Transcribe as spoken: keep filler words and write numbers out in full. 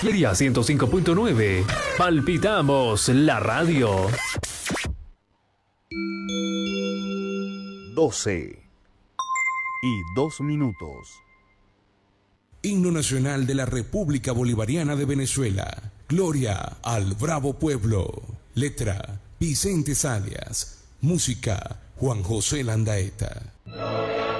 Feria ciento cinco punto nueve. Palpitamos la radio. doce y dos minutos. Himno nacional de la República Bolivariana de Venezuela. Gloria al bravo pueblo. Letra: Vicente Salias. Música: Juan José Landaeta.